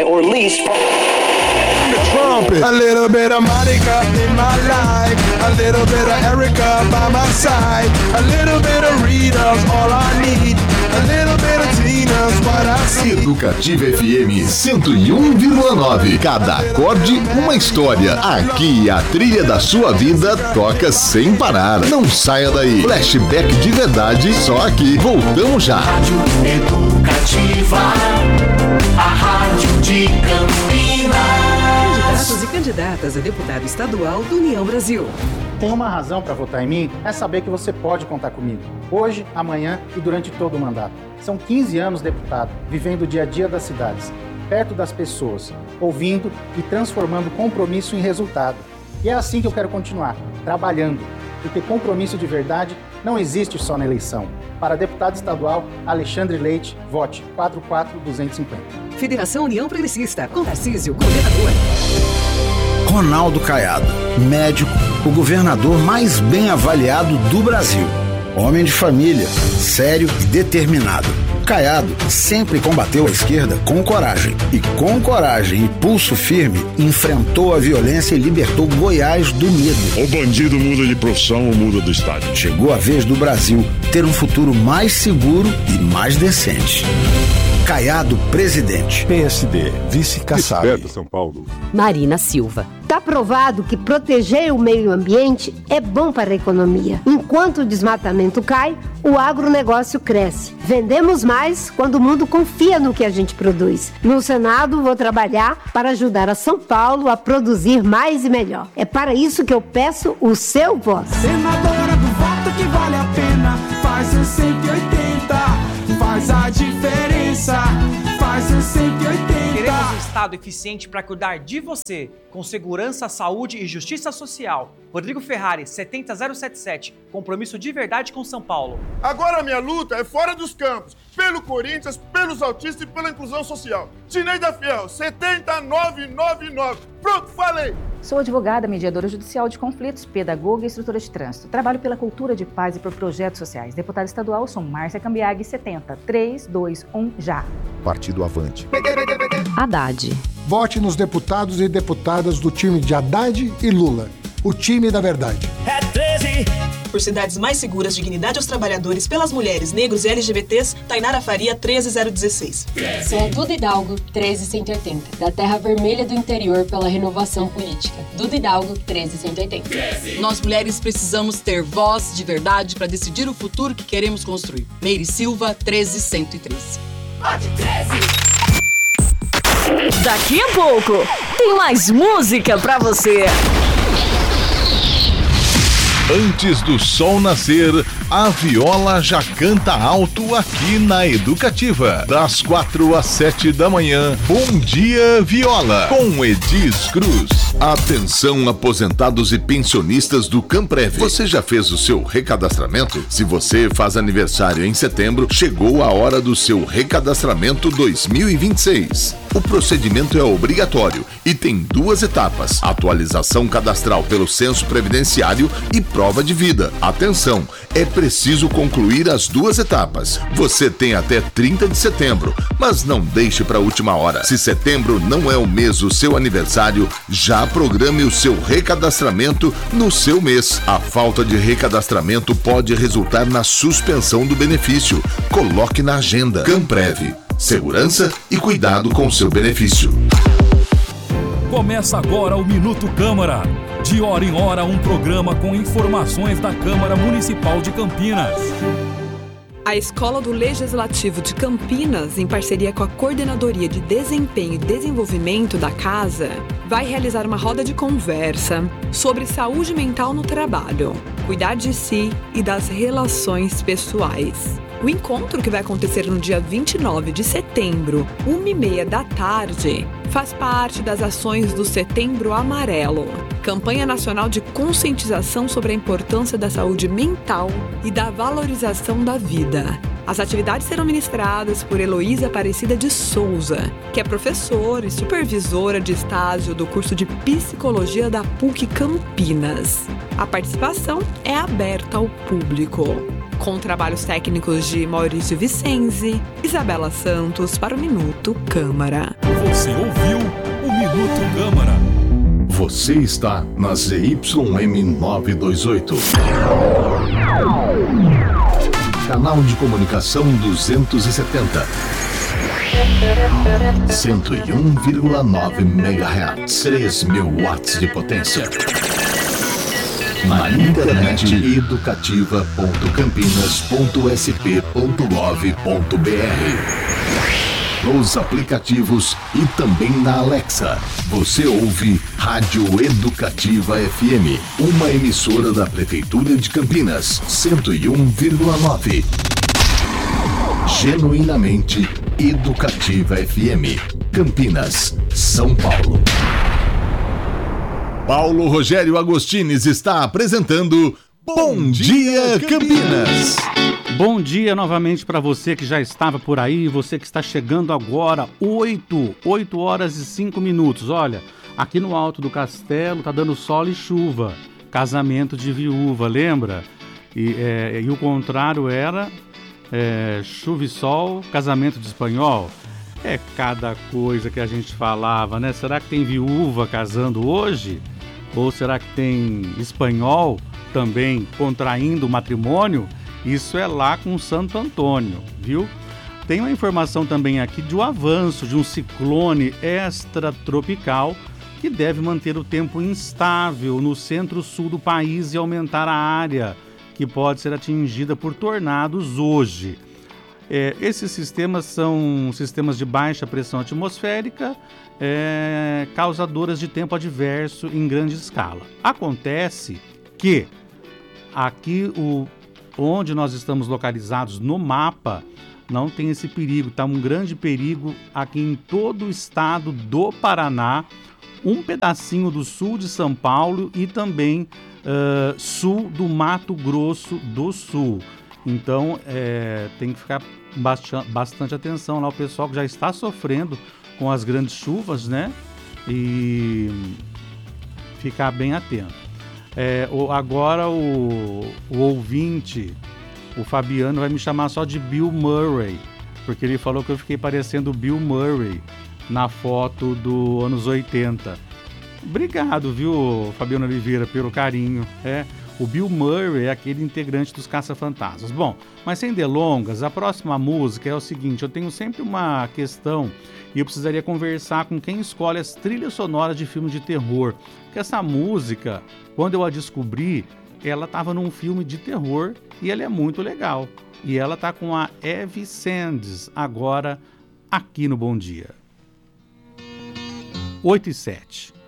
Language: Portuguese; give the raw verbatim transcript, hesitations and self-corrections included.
buy or lease from trumpet. A little bit of Monica in my life, a little bit of Erica by my side, a little bit of Rita's all I need, a little bit of Tina's what I see. Educativa F M cento e um vírgula nove. Cada acorde uma história. Aqui a trilha da sua vida toca sem parar. Não saia daí. Flashback de verdade só aqui. Voltamos já. Rádio Educativa, a rádio de Campinas. Candidatos e candidatas a deputado estadual do União Brasil. Tem uma razão para votar em mim, é saber que você pode contar comigo. Hoje, amanhã e durante todo o mandato. São quinze anos deputado, vivendo o dia a dia das cidades, perto das pessoas, ouvindo e transformando compromisso em resultado. E é assim que eu quero continuar, trabalhando. Porque compromisso de verdade não existe só na eleição. Para deputado estadual, Alexandre Leite, vote quatro quatro dois cinco zero. Federação União Progressista, com Tarcísio, coordenador. Ronaldo Caiado, médico, o governador mais bem avaliado do Brasil. Homem de família, sério e determinado. Caiado sempre combateu a esquerda com coragem. E com coragem e pulso firme, enfrentou a violência e libertou Goiás do medo. O bandido muda de profissão ou muda do estado. Chegou a vez do Brasil ter um futuro mais seguro e mais decente. Caiado, presidente. P S D, vice-Kassab. Desperta São Paulo. Marina Silva. Está provado que proteger o meio ambiente é bom para a economia. Enquanto o desmatamento cai, o agronegócio cresce. Vendemos mais quando o mundo confia no que a gente produz. No Senado, vou trabalhar para ajudar a São Paulo a produzir mais e melhor. É para isso que eu peço o seu voto. Senadora do voto que vale a pena, faz o cento e oitenta, faz a diferença, faz o cento e oitenta. Queremos um Estado eficiente para cuidar de você, com segurança, saúde e justiça social. Rodrigo Ferrari, setenta zero setenta e sete, compromisso de verdade com São Paulo. Agora a minha luta é fora dos campos, pelo Corinthians, pelos autistas e pela inclusão social. Tineida Fiel, setenta nove noventa e nove. Pronto, falei! Sou advogada, mediadora judicial de conflitos, pedagoga e instrutora de trânsito. Trabalho pela cultura de paz e por projetos sociais. Deputada estadual, sou Márcia Cambiag, setenta três dois um já. Partido Avante. Haddad. Vote nos deputados e deputadas do time de Haddad e Lula. O time da verdade. É treze. Por cidades mais seguras, dignidade aos trabalhadores, pelas mulheres, negros e L G B Ts, Tainara Faria, treze zero dezesseis. Sou a Duda Hidalgo, treze cento e oitenta, da Terra Vermelha do Interior pela Renovação Política. Duda Hidalgo, treze cento e oitenta. Nós mulheres precisamos ter voz de verdade para decidir o futuro que queremos construir. Meire Silva, treze cento e treze. Vote treze. Daqui a pouco, tem mais música pra você. Antes do sol nascer, a viola já canta alto aqui na Educativa. Das quatro às sete da manhã, Bom Dia Viola, com Edis Cruz. Atenção, aposentados e pensionistas do Camprev. Você já fez o seu recadastramento? Se você faz aniversário em setembro, chegou a hora do seu recadastramento dois mil e vinte e seis. O procedimento é obrigatório e tem duas etapas: atualização cadastral pelo censo previdenciário e prova de vida. Atenção, é preciso concluir as duas etapas. Você tem até trinta de setembro, mas não deixe para a última hora. Se setembro não é o mês do seu aniversário, já programe o seu recadastramento no seu mês. A falta de recadastramento pode resultar na suspensão do benefício. Coloque na agenda. Camprev. Segurança e cuidado com seu benefício. Começa agora o Minuto Câmara. De hora em hora, um programa com informações da Câmara Municipal de Campinas. A Escola do Legislativo de Campinas, em parceria com a Coordenadoria de Desempenho e Desenvolvimento da Casa, vai realizar uma roda de conversa sobre saúde mental no trabalho, cuidar de si e das relações pessoais. O encontro, que vai acontecer no dia vinte e nove de setembro, uma e meia da tarde, faz parte das ações do Setembro Amarelo, campanha nacional de conscientização sobre a importância da saúde mental e da valorização da vida. As atividades serão ministradas por Heloísa Aparecida de Souza, que é professora e supervisora de estágio do curso de Psicologia da P U C Campinas. A participação é aberta ao público. com trabalhos técnicos de Maurício Vicenzi, Isabela Santos para o Minuto Câmara. Você ouviu o Minuto Câmara. Você está na Z Y M novecentos e vinte e oito. Canal de comunicação duzentos e setenta. cento e um vírgula nove megahertz. três mil watts de potência. Na internet educativa ponto campinas ponto s p ponto gov ponto b r. Nos aplicativos e também na Alexa. Você ouve Rádio Educativa F M, uma emissora da Prefeitura de Campinas, cento e um vírgula nove. Genuinamente Educativa F M, Campinas, São Paulo. Paulo Rogério Agostines está apresentando Bom Dia Campinas. Bom dia novamente para você que já estava por aí, você que está chegando agora, oito, oito horas e cinco minutos. Olha, aqui no alto do castelo tá dando sol e chuva, casamento de viúva, lembra? E, é, e o contrário era é, chuva e sol, casamento de espanhol. É cada coisa que a gente falava, né? Será que tem viúva casando hoje? Ou será que tem espanhol também contraindo matrimônio? Isso é lá com Santo Antônio, viu? Tem uma informação também aqui de um avanço de um ciclone extratropical que deve manter o tempo instável no centro-sul do país e aumentar a área que pode ser atingida por tornados hoje. É, esses sistemas são sistemas de baixa pressão atmosférica, é, causadoras de tempo adverso em grande escala. Acontece que aqui o onde nós estamos localizados no mapa, não tem esse perigo. Está um grande perigo aqui em todo o estado do Paraná, um pedacinho do sul de São Paulo e também uh, sul do Mato Grosso do Sul. Então, é, tem que ficar bastante, bastante atenção lá, o pessoal que já está sofrendo com as grandes chuvas, né? E ficar bem atento. É, o, agora o, o ouvinte, o Fabiano, vai me chamar só de Bill Murray, porque ele falou que eu fiquei parecendo Bill Murray na foto do anos oitenta. Obrigado, viu, Fabiano Oliveira, pelo carinho. É, o Bill Murray é aquele integrante dos Caça-Fantasmas. Bom, mas sem delongas, a próxima música é o seguinte: eu tenho sempre uma questão e eu precisaria conversar com quem escolhe as trilhas sonoras de filmes de terror. Porque essa música, quando eu a descobri, ela estava num filme de terror e ela é muito legal. E ela está com a Eve Sands agora aqui no Bom Dia. oito e sete.